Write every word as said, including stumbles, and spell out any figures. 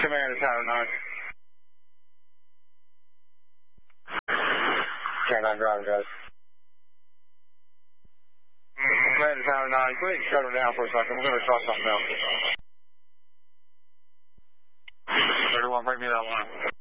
Command to Tower nine. Tower nine driver, guys. Command to Tower nine, please shut her down for a second. We're going to try something else. thirty-one, bring me that line.